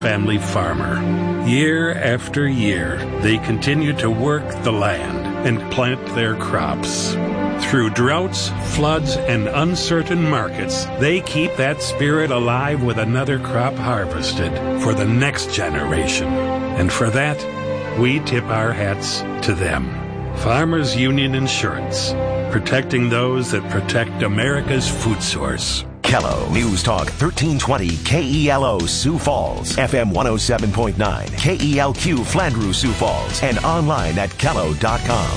family farmer. Year after year, they continue to work the land and plant their crops. Through droughts, floods, and uncertain markets, they keep that spirit alive with another crop harvested for the next generation. And for that, we tip our hats to them. Farmers Union Insurance, protecting those that protect America's food source. Kello News Talk 1320 KELO Sioux Falls, FM 107.9 KELQ Flandreau Sioux Falls, and online at kello.com.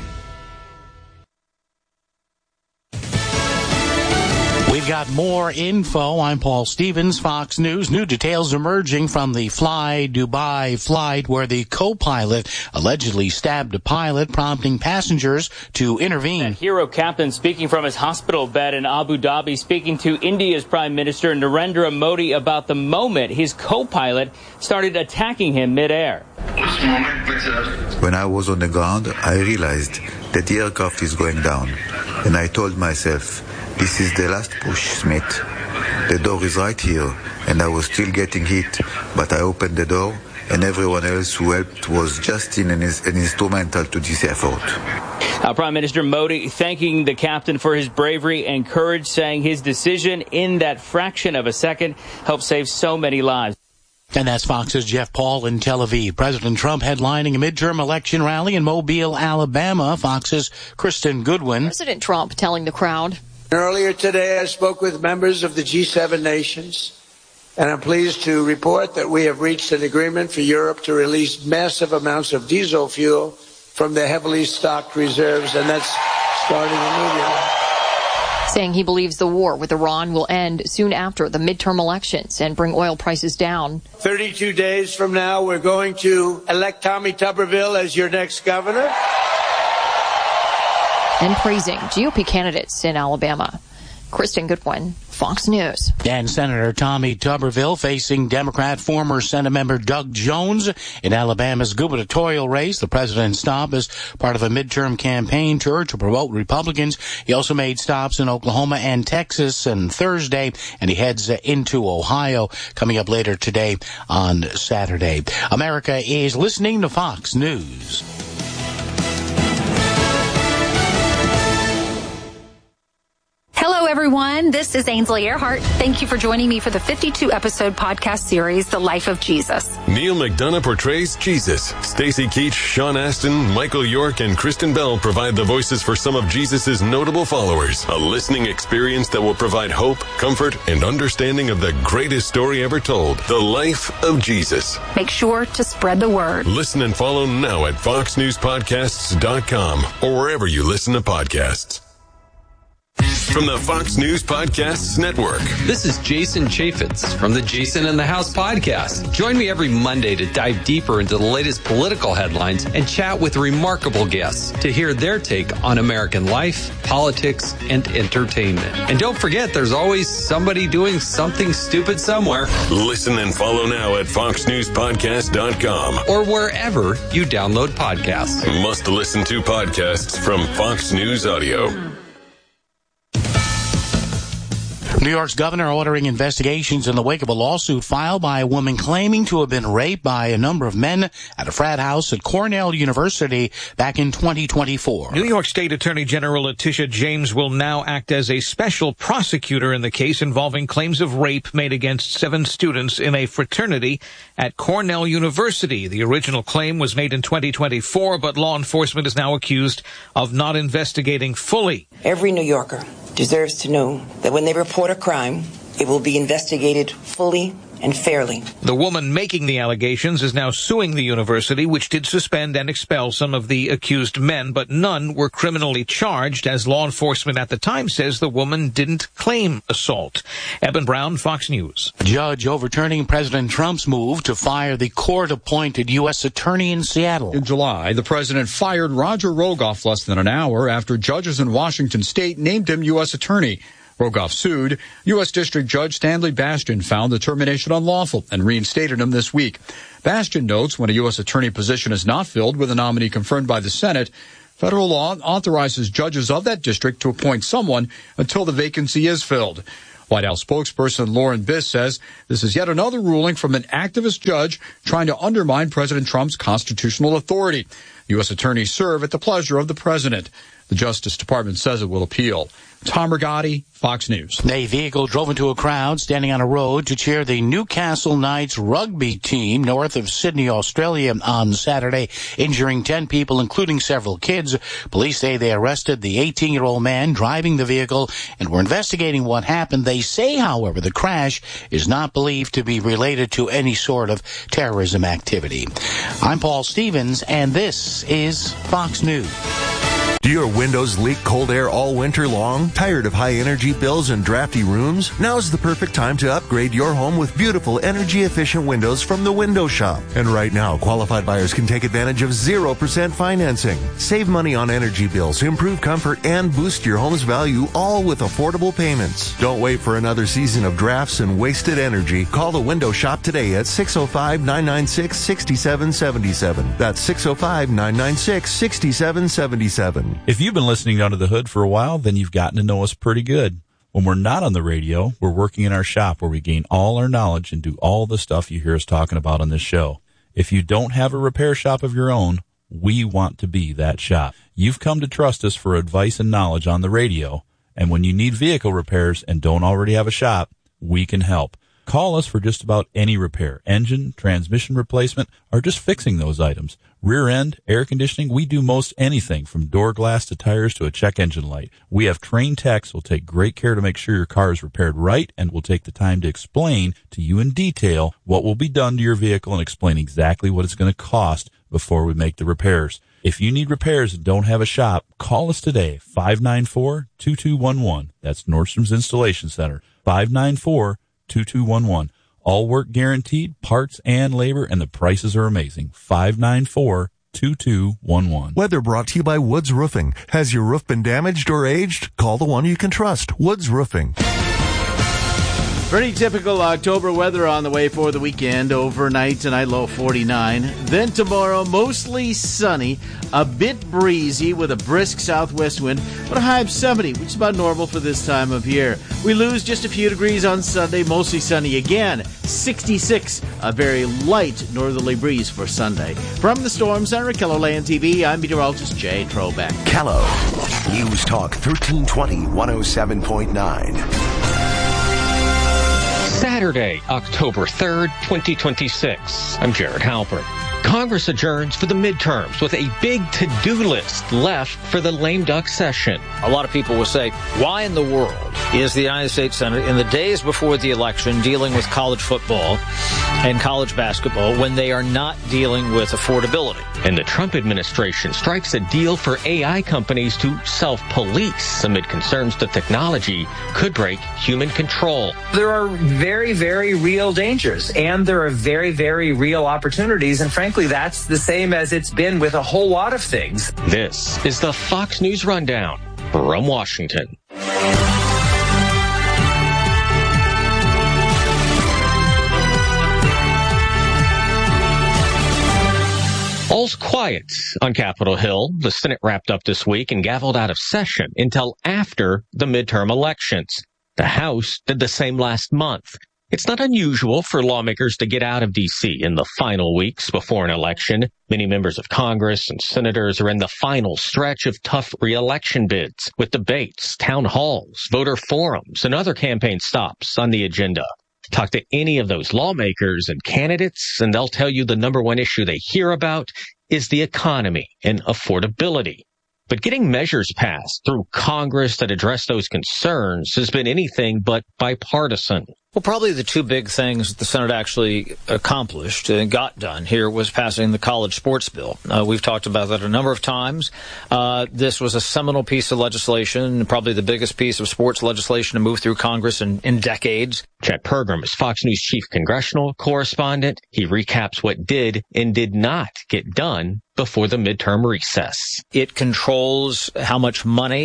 We've got more info. I'm Paul Stevens, Fox News. New details emerging from the Fly Dubai flight where the co-pilot allegedly stabbed a pilot, prompting passengers to intervene. That hero captain speaking from his hospital bed in Abu Dhabi, speaking to India's Prime Minister Narendra Modi about the moment his co-pilot started attacking him midair. When I was on the ground, I realized that the aircraft is going down, and I told myself, this is the last push, Smith. The door is right here, and I was still getting hit, but I opened the door, and everyone else who helped was just an instrumental to this effort. Prime Minister Modi thanking the captain for his bravery and courage, saying his decision in that fraction of a second helped save so many lives. And that's Fox's Jeff Paul in Tel Aviv. President Trump headlining a midterm election rally in Mobile, Alabama. Fox's Kristen Goodwin. President Trump telling the crowd. Earlier today, I spoke with members of the G7 nations, and I'm pleased to report that we have reached an agreement for Europe to release massive amounts of diesel fuel from their heavily stocked reserves, and that's starting immediately. Saying he believes the war with Iran will end soon after the midterm elections and bring oil prices down. 32 days from now, we're going to elect Tommy Tuberville as your next governor. And praising GOP candidates in Alabama. Kristen Goodwin, Fox News. And Senator Tommy Tuberville facing Democrat former Senate member Doug Jones in Alabama's gubernatorial race. The president's stop is part of a midterm campaign tour to promote Republicans. He also made stops in Oklahoma and Texas on Thursday, and he heads into Ohio coming up later today on Saturday. America is listening to Fox News. Hello, everyone. This is Ainsley Earhart. Thank you for joining me for the 52-episode podcast series, The Life of Jesus. Neil McDonough portrays Jesus. Stacy Keach, Sean Astin, Michael York, and Kristen Bell provide the voices for some of Jesus' notable followers. A listening experience that will provide hope, comfort, and understanding of the greatest story ever told, The Life of Jesus. Make sure to spread the word. Listen and follow now at foxnewspodcasts.com or wherever you listen to podcasts. From the Fox News Podcasts Network. This is Jason Chaffetz from the Jason in the House podcast. Join me every Monday to dive deeper into the latest political headlines and chat with remarkable guests to hear their take on American life, politics, and entertainment. And don't forget, there's always somebody doing something stupid somewhere. Listen and follow now at foxnewspodcast.com or wherever you download podcasts. Must listen to podcasts from Fox News Audio. New York's governor ordering investigations in the wake of a lawsuit filed by a woman claiming to have been raped by a number of men at a frat house at Cornell University back in 2024. New York State Attorney General Letitia James will now act as a special prosecutor in the case involving claims of rape made against 7 students in a fraternity at Cornell University. The original claim was made in 2024, but law enforcement is now accused of not investigating fully. Every New Yorker deserves to know that when they report a crime, it will be investigated fully and fairly. The woman making the allegations is now suing the university, which did suspend and expel some of the accused men, but none were criminally charged, as law enforcement at the time says the woman didn't claim assault. Eben Brown, Fox News. A judge overturning President Trump's move to fire the court-appointed U.S. attorney in Seattle. In July, the president fired Roger Rogoff less than an hour after judges in Washington state named him U.S. attorney. Rogoff sued. U.S. District Judge Stanley Bastian found the termination unlawful and reinstated him this week. Bastian notes when a U.S. attorney position is not filled with a nominee confirmed by the Senate, federal law authorizes judges of that district to appoint someone until the vacancy is filled. White House spokesperson Lauren Biss says this is yet another ruling from an activist judge trying to undermine President Trump's constitutional authority. U.S. attorneys serve at the pleasure of the president. The Justice Department says it will appeal. Tom Rigotti, Fox News. A vehicle drove into a crowd standing on a road to cheer the Newcastle Knights rugby team north of Sydney, Australia on Saturday, injuring 10 people, including several kids. Police say they arrested the 18-year-old man driving the vehicle and were investigating what happened. They say, however, the crash is not believed to be related to any sort of terrorism activity. I'm Paul Stevens, and this is Fox News. Do your windows leak cold air all winter long? Tired of high energy bills and drafty rooms? Now's the perfect time to upgrade your home with beautiful energy efficient windows from the Window Shop. And right now, qualified buyers can take advantage of 0% financing. Save money on energy bills, improve comfort, and boost your home's value, all with affordable payments. Don't wait for another season of drafts and wasted energy. Call the Window Shop today at 605-996-6777. That's 605-996-6777. If you've been listening Under the Hood for a while, then you've gotten to know us pretty good. When we're not on the radio, we're working in our shop where we gain all our knowledge and do all the stuff you hear us talking about on this show. If you don't have a repair shop of your own, we want to be that shop. You've come to trust us for advice and knowledge on the radio, and when you need vehicle repairs and don't already have a shop, we can help. Call us for just about any repair, engine, transmission replacement, or just fixing those items. Rear end, air conditioning, we do most anything from door glass to tires to a check engine light. We have trained techs who will take great care to make sure your car is repaired right and will take the time to explain to you in detail what will be done to your vehicle and explain exactly what it's going to cost before we make the repairs. If you need repairs and don't have a shop, call us today, 594-2211. That's Nordstrom's Installation Center, 594-2211. All work guaranteed, parts and labor, and the prices are amazing. 594-2211. Weather brought to you by Woods Roofing. Has your roof been damaged or aged? Call the one you can trust, Woods Roofing. Pretty typical October weather on the way for the weekend. Overnight tonight, low 49. Then tomorrow, mostly sunny, a bit breezy with a brisk southwest wind, but a high of 70, which is about normal for this time of year. We lose just a few degrees on Sunday, mostly sunny again. 66, a very light northerly breeze for Sunday. From the Storm Center at KELOLAND TV, I'm meteorologist Jay Trobeck. Kello, News Talk 1320, 107.9. Saturday, October 3rd, 2026. I'm Jared Halpern. Congress adjourns for the midterms with a big to-do list left for the lame duck session. A lot of people will say, why in the world is the United States Senate in the days before the election dealing with college football and college basketball when they are not dealing with affordability? And the Trump administration strikes a deal for AI companies to self-police amid concerns that technology could break human control. There are very, very real dangers, and there are very, very real opportunities, and frankly, that's the same as it's been with a whole lot of things. This is the Fox News Rundown from Washington. All's quiet on Capitol Hill. The Senate wrapped up this week and gavelled out of session until after the midterm elections. The House did the same last month. It's not unusual for lawmakers to get out of D.C. in the final weeks before an election. Many members of Congress and senators are in the final stretch of tough re-election bids, with debates, town halls, voter forums, and other campaign stops on the agenda. Talk to any of those lawmakers and candidates, and they'll tell you the number one issue they hear about is the economy and affordability. But getting measures passed through Congress that address those concerns has been anything but bipartisan. Well, probably the two big things that the Senate actually accomplished and got done here was passing the college sports bill. We've talked about that a number of times. This was a seminal piece of legislation, probably the biggest piece of sports legislation to move through Congress in decades. Chad Pergram is Fox News chief congressional correspondent. He recaps what did and did not get done before the midterm recess. It controls how much money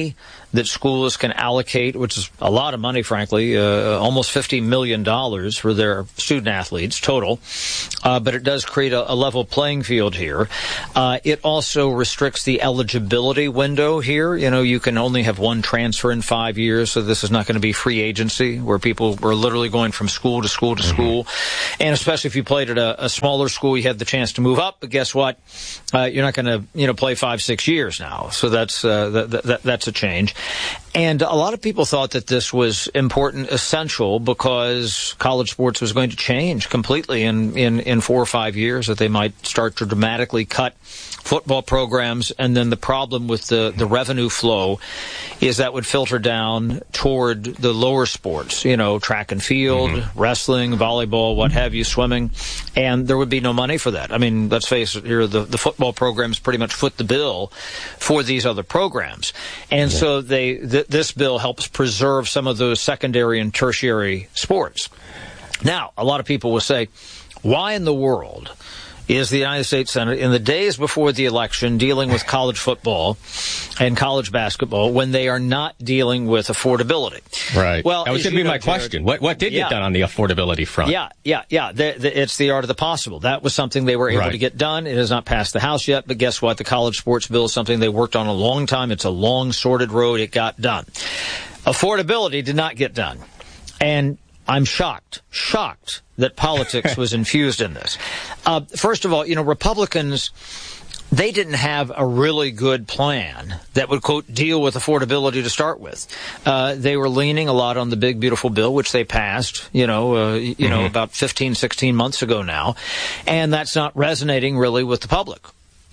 that schools can allocate, which is a lot of money, frankly, almost $50 million for their student athletes total. But it does create a level playing field here. It also restricts the eligibility window here. You can only have one transfer in 5 years, so this is not going to be free agency where people were literally going from school to school to school. And especially if you played at a smaller school, you had the chance to move up. But guess what? You're not going to, play 5-6 years now. So that's a change. And a lot of people thought that this was important, essential, because college sports was going to change completely in 4 or 5 years, that they might start to dramatically cut football programs. And then the problem with the revenue flow is that would filter down toward the lower sports, track and field, wrestling, volleyball, what have you, swimming. And there would be no money for that. I mean, let's face it here, the football programs pretty much foot the bill for these other programs. And so this bill helps preserve some of those secondary and tertiary sports. Now, a lot of people will say, why in the world is the United States Senate, in the days before the election, dealing with college football and college basketball when they are not dealing with affordability? Right. Well, that was going to be my question. What did get done on the affordability front? Yeah. It's the art of the possible. That was something they were able to get done. It has not passed the House yet, but guess what? The college sports bill is something they worked on a long time. It's a long, sordid road. It got done. Affordability did not get done. And I'm shocked that politics was infused in this. First of all, Republicans, they didn't have a really good plan that would, quote, deal with affordability to start with. They were leaning a lot on the big, beautiful bill, which they passed, about 15, 16 months ago now. And that's not resonating really with the public.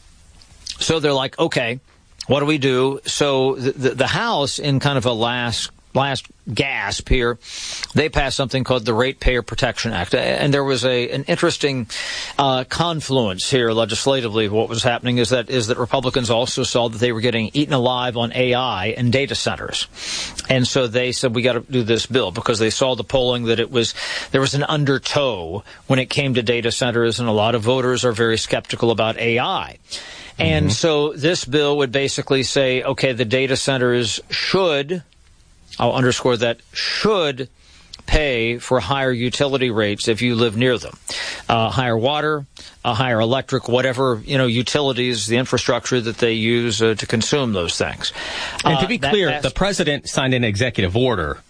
So they're like, okay, what do we do? So the House, in kind of a last gasp here, they passed something called the Ratepayer Protection Act. And there was an interesting confluence here legislatively. What was happening is that Republicans also saw that they were getting eaten alive on AI and data centers. And so they said, we got to do this bill, because they saw the polling that there was an undertow when it came to data centers, and a lot of voters are very skeptical about AI. And so this bill would basically say, okay, the data centers should, I'll underscore that, should pay for higher utility rates if you live near them. Higher water, higher electric, whatever, utilities, the infrastructure that they use to consume those things. And to be clear, the president signed an executive order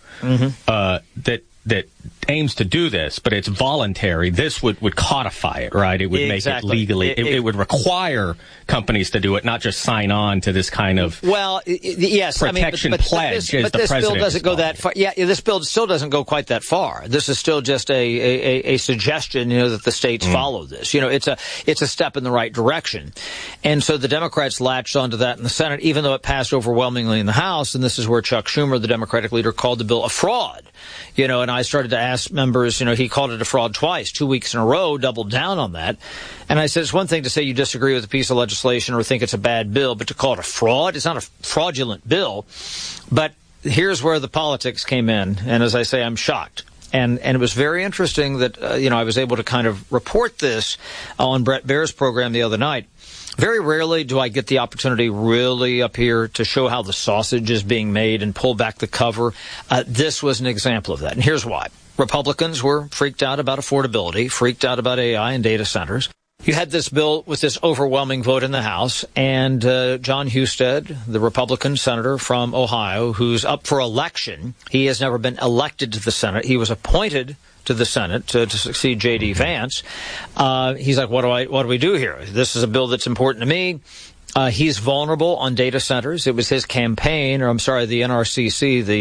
that aims to do this, but it's voluntary. This would codify it, right? It would make it legally. It would require companies to do it, not just sign on to this kind of protection pledge. But this bill doesn't go that far. Yeah, this bill still doesn't go quite that far. This is still just a suggestion, that the states follow this. It's a step in the right direction. And so the Democrats latched onto that in the Senate, even though it passed overwhelmingly in the House. And this is where Chuck Schumer, the Democratic leader, called the bill a fraud. And I started to ask members, he called it a fraud twice, 2 weeks in a row, doubled down on that. And I said, it's one thing to say you disagree with a piece of legislation or think it's a bad bill, but to call it a fraud, it's not a fraudulent bill. But here's where the politics came in. And as I say, I'm shocked. And it was very interesting that, I was able to kind of report this on Brett Baer's program the other night. Very rarely do I get the opportunity really up here to show how the sausage is being made and pull back the cover. This was an example of that. And here's why. Republicans were freaked out about affordability, freaked out about AI and data centers. You had this bill with this overwhelming vote in the House, and John Husted, the Republican senator from Ohio, who's up for election, he has never been elected to the Senate. He was appointed to the Senate to succeed J.D. Vance. He's like, what do we do here? This is a bill that's important to me. He's vulnerable on data centers. It was his campaign, the NRCC, the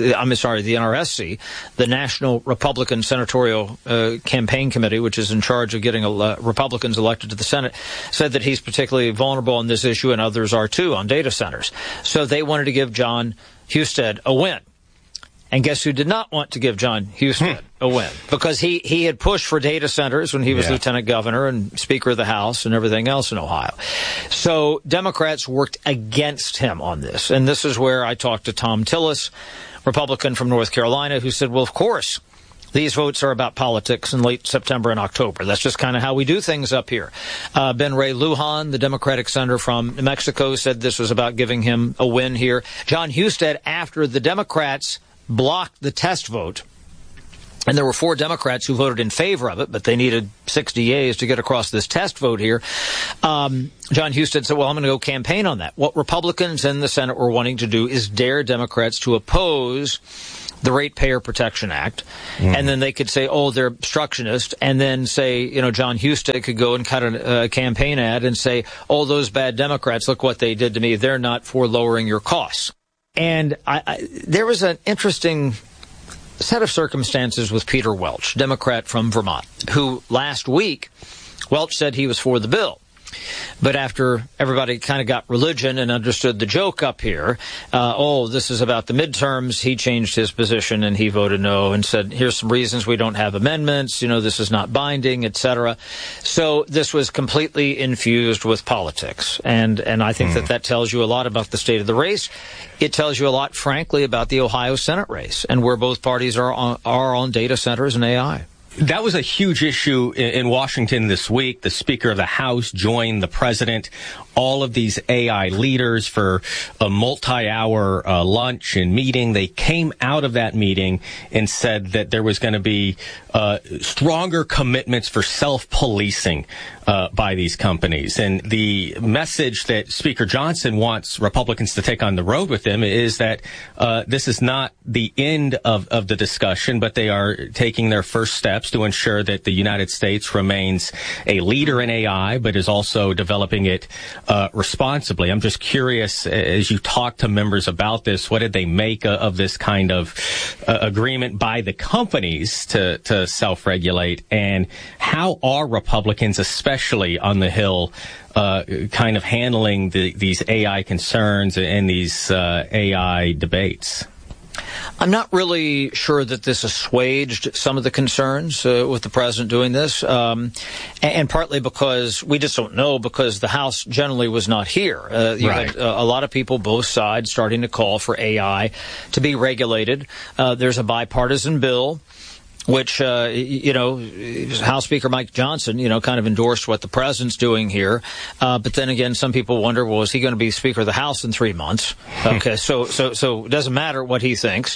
NRSC, the National Republican Senatorial Campaign Committee, which is in charge of getting Republicans elected to the Senate, said that he's particularly vulnerable on this issue, and others are too, on data centers. So they wanted to give John Husted a win. And guess who did not want to give John Husted a win? Because he had pushed for data centers when he was lieutenant governor and speaker of the House and everything else in Ohio. So Democrats worked against him on this. And this is where I talked to Tom Tillis, Republican from North Carolina, who said, well, of course, These votes are about politics in late September and October. That's just kind of how we do things up here. Ben Ray Lujan, the Democratic senator from New Mexico, said this was about giving him a win here. John Husted, after the Democrats blocked the test vote, and there were 4 Democrats who voted in favor of it, but they needed 60 yeas to get across this test vote here. John Husted said, well, I'm going to go campaign on that. What Republicans in the Senate were wanting to do is dare Democrats to oppose the Ratepayer Protection Act, and then they could say, oh, they're obstructionist, and then say, John Husted could go and cut a campaign ad and say, oh, those bad Democrats, look what they did to me. They're not for lowering your costs. And there was an interesting set of circumstances with Peter Welch, Democrat from Vermont, who last week, Welch said he was for the bill. But after everybody kind of got religion and understood the joke up here, this is about the midterms, he changed his position and he voted no and said, here's some reasons we don't have amendments, this is not binding, etc. So this was completely infused with politics. And I think that tells you a lot about the state of the race. It tells you a lot, frankly, about the Ohio Senate race and where both parties are on data centers and AI. That was a huge issue in Washington this week. The Speaker of the House joined the president, all of these AI leaders for a multi-hour lunch and meeting. They came out of that meeting and said that there was going to be stronger commitments for self-policing by these companies. And the message that Speaker Johnson wants Republicans to take on the road with him is that this is not the end of the discussion, but they are taking their first steps to ensure that the United States remains a leader in AI, but is also developing it responsibly. I'm just curious, as you talk to members about this, what did they make of this kind of agreement by the companies to self-regulate, and how are Republicans, especially on the Hill, kind of handling these AI concerns and these AI debates? I'm not really sure that this assuaged some of the concerns with the president doing this, and partly because we just don't know, because the House generally was not here. You had a lot of people, both sides, starting to call for AI to be regulated. There's a bipartisan bill which, House Speaker Mike Johnson, kind of endorsed what the president's doing here. But then again, some people wonder, well, is he going to be Speaker of the House in 3 months? Okay, so it doesn't matter what he thinks.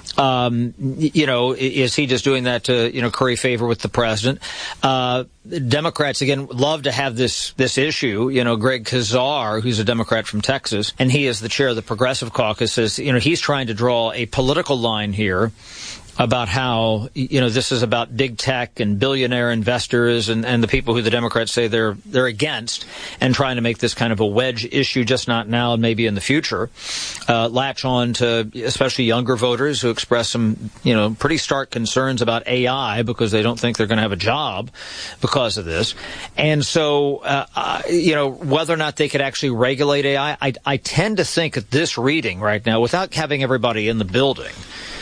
Is he just doing that to, curry favor with the president? Democrats, again, love to have this issue. Greg Kazar, who's a Democrat from Texas, and he is the chair of the Progressive Caucus, says, he's trying to draw a political line here about how, this is about big tech and billionaire investors and the people who the Democrats say they're against, and trying to make this kind of a wedge issue, just not now and maybe in the future. Latch on to especially younger voters who express some, pretty stark concerns about AI because they don't think they're going to have a job because of this. And so, whether or not they could actually regulate AI, I tend to think at this reading right now, without having everybody in the building,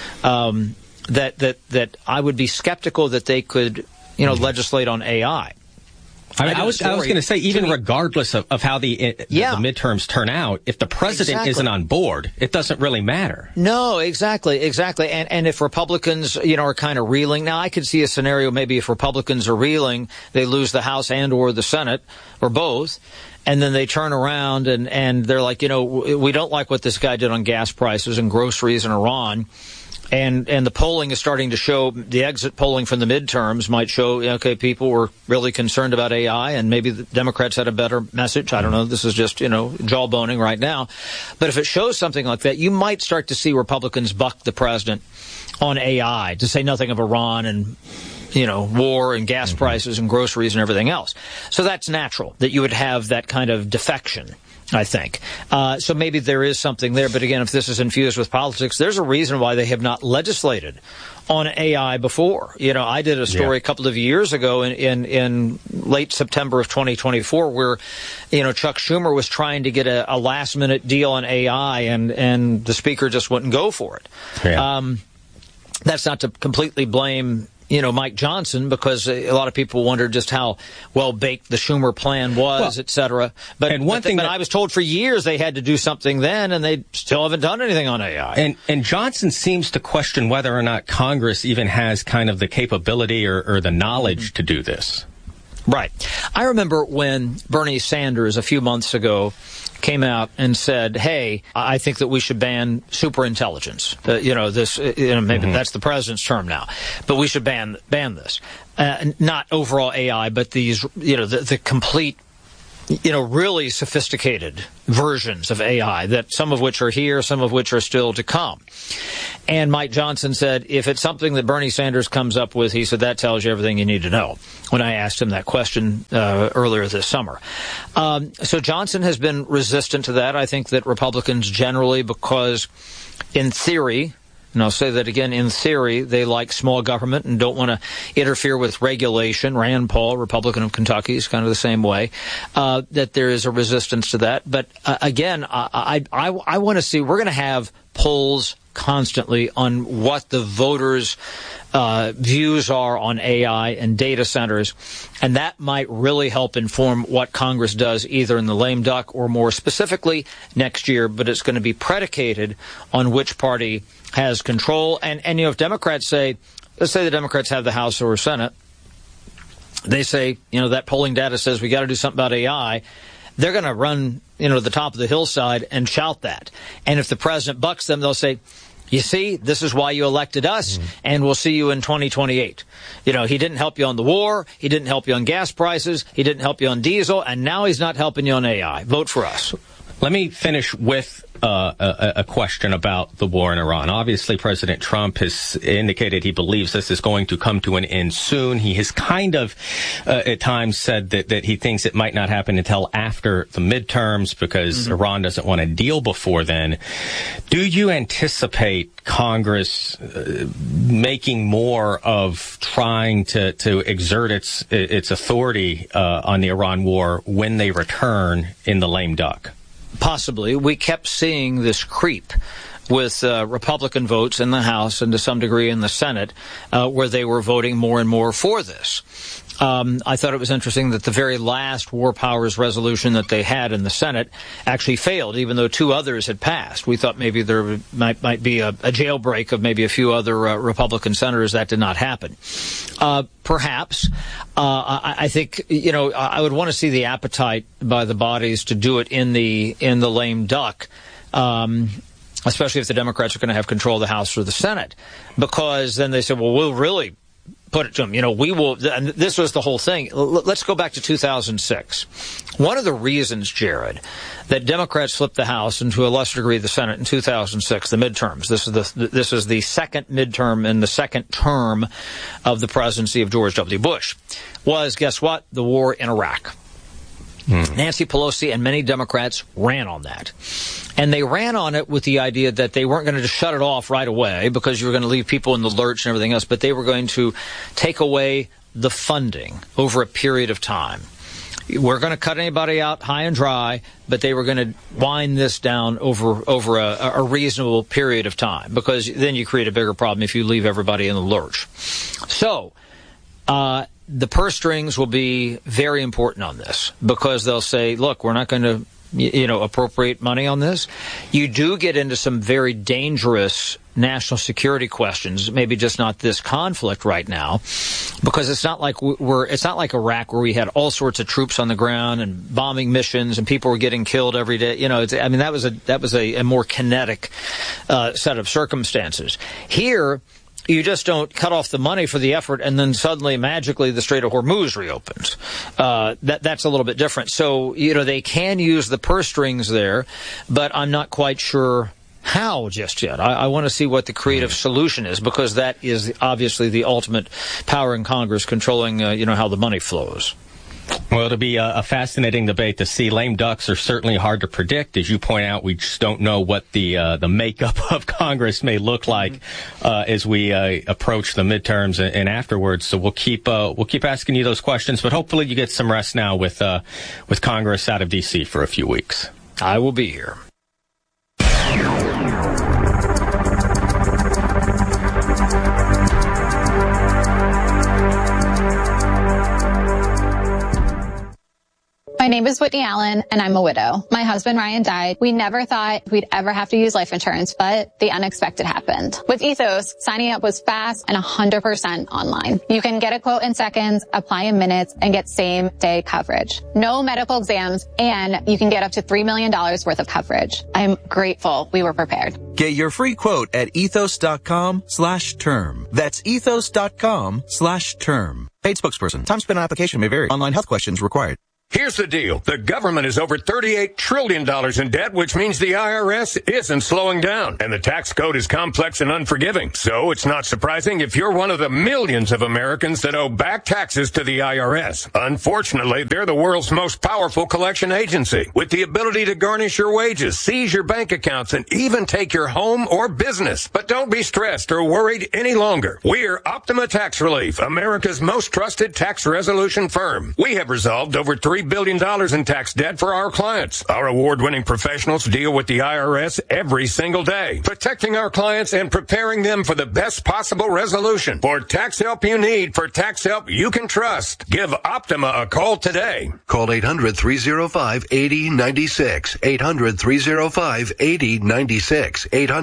that I would be skeptical that they could, legislate on AI. I was going to say, even regardless of how the midterms turn out, if the president isn't on board, it doesn't really matter. No, exactly. And if Republicans, are kind of reeling, now I could see a scenario maybe if Republicans are reeling, they lose the House and or the Senate, or both, and then they turn around and they're like, we don't like what this guy did on gas prices and groceries in Iran. And the polling is starting to show, the exit polling from the midterms might show, okay, people were really concerned about AI, and maybe the Democrats had a better message. I don't know. This is just, jawboning right now. But if it shows something like that, you might start to see Republicans buck the president on AI, to say nothing of Iran and, war and gas prices and groceries and everything else. So that's natural that you would have that kind of defection, I think. So maybe there is something there. But again, if this is infused with politics, there's a reason why they have not legislated on AI before. I did a story a couple of years ago in late September of 2024 where, Chuck Schumer was trying to get a last-minute deal on AI, and the speaker just wouldn't go for it. Yeah. That's not to completely blame Mike Johnson, because a lot of people wondered just how well-baked the Schumer plan was, et cetera. But I was told for years they had to do something then, and they still haven't done anything on AI. And Johnson seems to question whether or not Congress even has kind of the capability or the knowledge to do this. Right. I remember when Bernie Sanders a few months ago came out and said, hey, I think that we should ban superintelligence. Maybe that's the president's term now. But we should ban this. Not overall AI, but these, the complete, really sophisticated versions of AI, that some of which are here, some of which are still to come. And Mike Johnson said, if it's something that Bernie Sanders comes up with, he said, that tells you everything you need to know, when I asked him that question earlier this summer. So Johnson has been resistant to that. I think that Republicans generally, because in theory, and I'll say that again, in theory, they like small government and don't want to interfere with regulation. Rand Paul, Republican of Kentucky, is kind of the same way, that there is a resistance to that. But again, I want to see, we're going to have polls constantly on what the voters' views are on AI and data centers, and that might really help inform what Congress does either in the lame duck or more specifically next year. But it's going to be predicated on which party has control. And if Democrats say, let's say the Democrats have the House or Senate, they say, that polling data says we got to do something about AI, they're going to run, to the top of the hillside and shout that. And if the president bucks them, they'll say, you see, this is why you elected us, and we'll see you in 2028. He didn't help you on the war, he didn't help you on gas prices, he didn't help you on diesel, and now he's not helping you on AI. Vote for us. Let me finish with a question about the war in Iran. Obviously, President Trump has indicated he believes this is going to come to an end soon. He has kind of, at times, said that he thinks it might not happen until after the midterms because Iran doesn't want a deal before then. Do you anticipate Congress making more of trying to exert its authority on the Iran war when they return in the lame duck? Possibly. We kept seeing this creep with Republican votes in the House and to some degree in the Senate, where they were voting more and more for this. I thought it was interesting that the very last war powers resolution that they had in the Senate actually failed, even though two others had passed. We thought maybe there might be a jailbreak of maybe a few other Republican senators. That did not happen. Perhaps. I think, I would want to see the appetite by the bodies to do it in the lame duck, especially if the Democrats are going to have control of the House or the Senate, because then they said, well, we'll really put it to them. We will, and this was the whole thing. Let's go back to 2006. One of the reasons, Jared, that Democrats flipped the House and to a lesser degree the Senate in 2006, the midterms. This is the second midterm in the second term of the presidency of George W. Bush. Was, guess what? The war in Iraq. Nancy Pelosi and many Democrats ran on that. And they ran on it with the idea that they weren't going to just shut it off right away because you were going to leave people in the lurch and everything else, but they were going to take away the funding over a period of time. We're going to cut anybody out high and dry, but they were going to wind this down over a reasonable period of time, because then you create a bigger problem if you leave everybody in the lurch. So, the purse strings will be very important on this, because they'll say, look, we're not going to, appropriate money on this. You do get into some very dangerous national security questions, maybe just not this conflict right now, because it's not like it's not like Iraq where we had all sorts of troops on the ground and bombing missions and people were getting killed every day. That was a more kinetic set of circumstances. Here, you just don't cut off the money for the effort and then suddenly, magically, the Strait of Hormuz reopens. That's a little bit different. So, they can use the purse strings there, but I'm not quite sure how just yet. I want to see what the creative solution is, because that is obviously the ultimate power in Congress, controlling, how the money flows. Well, it'll be a fascinating debate to see. Lame ducks are certainly hard to predict. As you point out, we just don't know what the makeup of Congress may look like as we approach the midterms and afterwards. So we'll keep asking you those questions, but hopefully you get some rest now with Congress out of D.C. for a few weeks. I will be here. name is Whitney Allen, and I'm a widow. My husband, Ryan, died. We never thought we'd ever have to use life insurance, but the unexpected happened. With Ethos, signing up was fast and 100% online. You can get a quote in seconds, apply in minutes, and get same-day coverage. No medical exams, and you can get up to $3 million worth of coverage. I'm grateful we were prepared. Get your free quote at ethos.com/term. That's ethos.com/term. Paid spokesperson. Time spent on application may vary. Online health questions required. Here's the deal. The government is over $38 trillion in debt, which means the IRS isn't slowing down. And the tax code is complex and unforgiving. So it's not surprising if you're one of the millions of Americans that owe back taxes to the IRS. Unfortunately, they're the world's most powerful collection agency, with the ability to garnish your wages, seize your bank accounts, and even take your home or business. But don't be stressed or worried any longer. We're Optima Tax Relief, America's most trusted tax resolution firm. We have resolved over $3 billion in tax debt for our clients. Our award-winning professionals deal with the IRS every single day, protecting our clients and preparing them for the best possible resolution. For tax help you need, for tax help you can trust, give Optima a call today. Call 800-305-8096. 800-305-8096.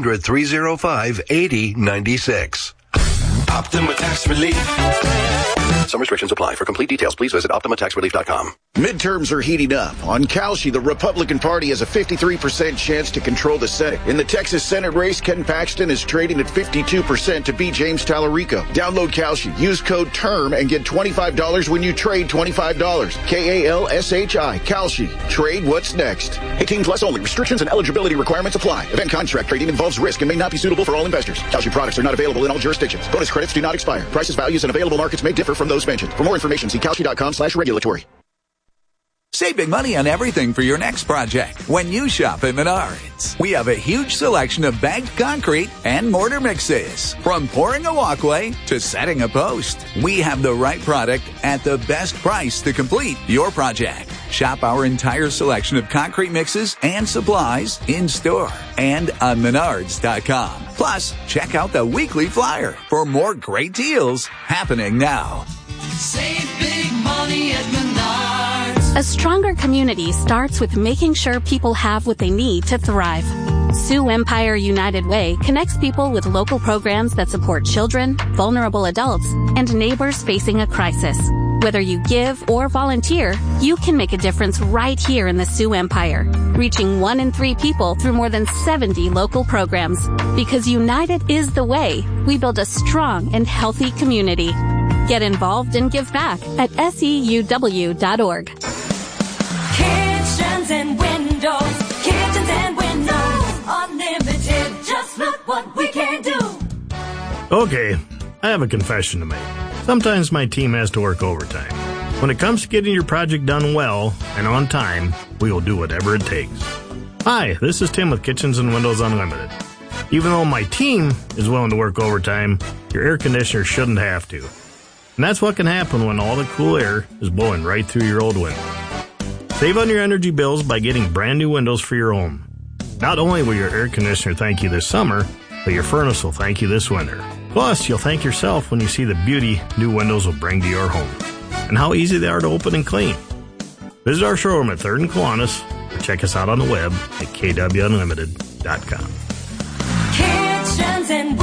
800-305-8096. Optima Tax Relief. Some restrictions apply. For complete details, please visit OptimaTaxRelief.com. Midterms are heating up. On Kalshi, the Republican Party has a 53% chance to control the Senate. In the Texas Senate race, Ken Paxton is trading at 52% to beat James Tallarico. Download Kalshi. Use code TERM and get $25 when you trade $25. Kalshi. Kalshi. Trade what's next. 18 plus only. Restrictions and eligibility requirements apply. Event contract trading involves risk and may not be suitable for all investors. Kalshi products are not available in all jurisdictions. Bonus credits do not expire. Prices, values, and available markets may differ from those mentioned. For more information, see Kalshi.com/regulatory. Save big money on everything for your next project when you shop at Menards. We have a huge selection of bagged concrete and mortar mixes. From pouring a walkway to setting a post, we have the right product at the best price to complete your project. Shop our entire selection of concrete mixes and supplies in store and on Menards.com. Plus, check out the weekly flyer for more great deals happening now. Save big money at Menards. A stronger community starts with making sure people have what they need to thrive. Sioux Empire United Way connects people with local programs that support children, vulnerable adults, and neighbors facing a crisis. Whether you give or volunteer, you can make a difference right here in the Sioux Empire, reaching 1 in 3 people through more than 70 local programs. Because united is the way we build a strong and healthy community. Get involved and give back at SEUW.org. Kitchens and windows, unlimited. Just look what we can do. Okay, I have a confession to make. Sometimes my team has to work overtime. When it comes to getting your project done well and on time, we will do whatever it takes. Hi, this is Tim with Kitchens and Windows Unlimited. Even though my team is willing to work overtime, your air conditioner shouldn't have to. And that's what can happen when all the cool air is blowing right through your old window. Save on your energy bills by getting brand new windows for your home. Not only will your air conditioner thank you this summer, but your furnace will thank you this winter. Plus, you'll thank yourself when you see the beauty new windows will bring to your home and how easy they are to open and clean. Visit our showroom at 3rd and Kiwanis or check us out on the web at kwunlimited.com. Kitchens and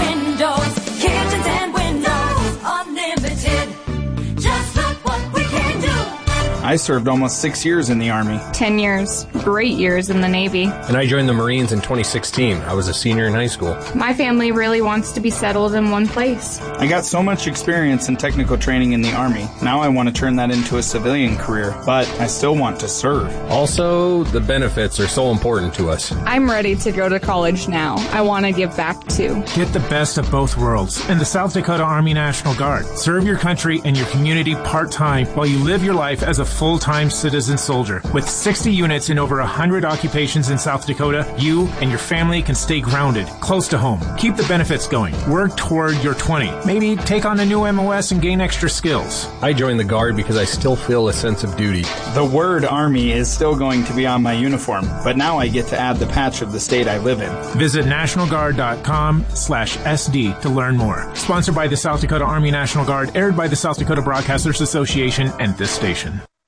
windows, unlimited. Just look what we can do. I served almost 6 years in the Army. 10 years. Great years in the Navy. And I joined the Marines in 2016. I was a senior in high school. My family really wants to be settled in one place. I got so much experience and technical training in the Army. Now I want to turn that into a civilian career, but I still want to serve. Also, the benefits are so important to us. I'm ready to go to college now. I want to give back too. Get the best of both worlds in the South Dakota Army National Guard. Serve your country and your community part-time while you live your life as a full-time citizen soldier. With 60 units in over 100 occupations in South Dakota, you and your family can stay grounded, close to home. Keep the benefits going. Work toward your 20. Maybe take on a new MOS and gain extra skills. I joined the Guard because I still feel a sense of duty. The word Army is still going to be on my uniform, but now I get to add the patch of the state I live in. Visit nationalguard.com/SD to learn more. Sponsored by the South Dakota Army National Guard, aired by the South Dakota Broadcasters Association and this station.